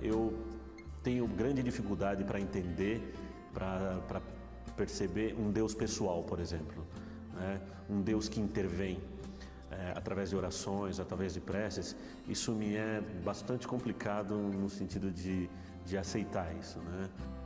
eu tenho grande dificuldade para entender, para perceber um Deus pessoal, por exemplo, né? Um Deus que intervém através de orações, através de preces. Isso me é bastante complicado no sentido de aceitar isso, né?